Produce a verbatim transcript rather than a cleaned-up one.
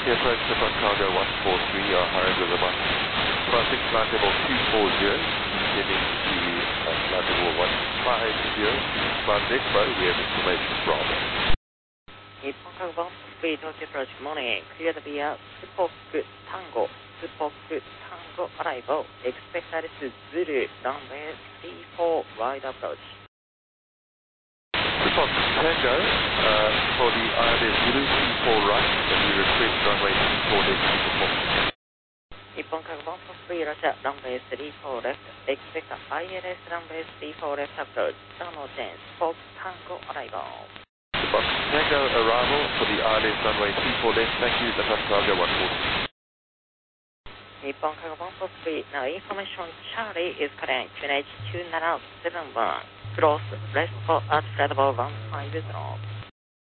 Tokyo approach to front cargo one four three, you are hiring with a one. Crossing flight level two four zero, heading to uh, flight level one five zero. Flight Expo, we have information from. 日本各番スピードTokyo approach morning, clear the via Spock Tango, Spock Tango arrival, expect altitude Zulu, runway three four, wide approach. Spock Tango, uh, for the I L S Zulu three four right, and we request runway three four left to perform. 日本各番スピードrunway three four left, expect I L S runway three four left approach, tunnel change, Spock Tango arrival. Spock Tango arrival for the I L S runway three four left, thank you, the front cargo one four three. 日本各番スピード now information Charlie is current Q N H two nine seven one, cross rest for at flight level one five zero.